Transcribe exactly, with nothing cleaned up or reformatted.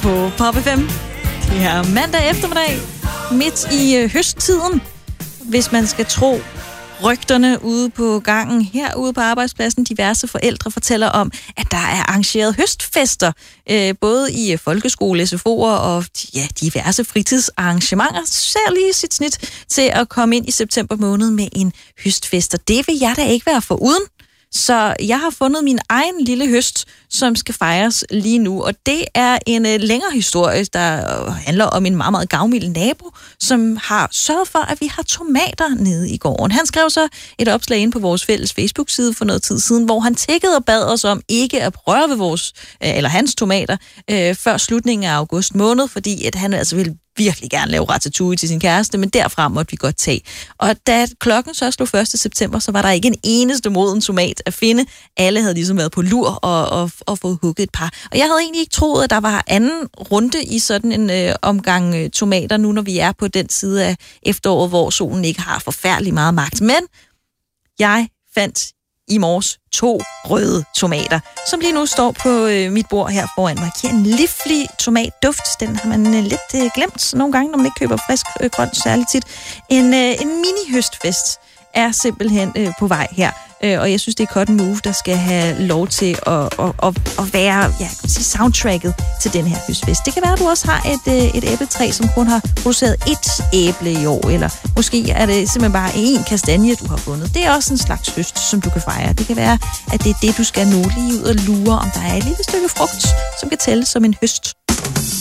på Pop F M. Det her mandag eftermiddag, midt i øh, høsttiden, hvis man skal tro rygterne ude på gangen herude på arbejdspladsen. Diverse forældre fortæller om, at der er arrangeret høstfester, øh, både i folkeskole, S F O'er og ja, diverse fritidsarrangementer. Ser lige sit snit til at komme ind i september måned med en høstfest, og det vil jeg da ikke være foruden. Så jeg har fundet min egen lille høst, som skal fejres lige nu, og det er en uh, længere historie, der handler om en meget, meget gavmild nabo, som har sørget for, at vi har tomater nede i gården. Han skrev så et opslag ind på vores fælles Facebook-side for noget tid siden, hvor han tækkede og bad os om ikke at røre ved vores, eller hans tomater, øh, før slutningen af august måned, fordi at han altså ville virkelig gerne lave ratatouille til sin kæreste, men derfra måtte vi godt tage. Og da klokken så slog første september, så var der ikke en eneste moden tomat at finde. Alle havde ligesom været på lur og, og, og fået hugget et par. Og jeg havde egentlig ikke troet, at der var anden runde i sådan en øh, omgang øh, tomater, nu når vi er på den side af efteråret, hvor solen ikke har forfærdelig meget magt. Men jeg fandt i morges to røde tomater, som lige nu står på øh, mit bord her foran mig. Giver en livlig tomatduft. Den har man øh, lidt øh, glemt nogle gange, når man ikke køber frisk øh, grønt særligt tit. En, øh, en mini-høstfest er simpelthen øh, på vej her. Øh, og jeg synes, det er Cotton Move, der skal have lov til at, at, at, at være ja, kan man sige, soundtracket til den her høstfest. Det kan være, at du også har et, øh, et æbletræ, som kun har produceret ét æble i år, eller måske er det simpelthen bare én kastanje, du har fundet. Det er også en slags høst, som du kan fejre. Det kan være, at det er det, du skal nå lige ud og lure, om der er et lille stykke frugt, som kan tælles som en høst.